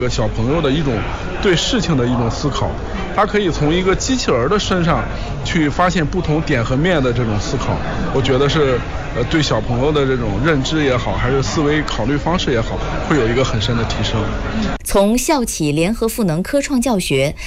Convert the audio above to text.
小朋友的一种对事情的一种思考，他可以从一个机器人的身上去发现不同点和面的这种思考，我觉得是对小朋友的这种认知也好，还是思维考虑方式也好，会有一个很深的提升。 从校企联合赋能科创教学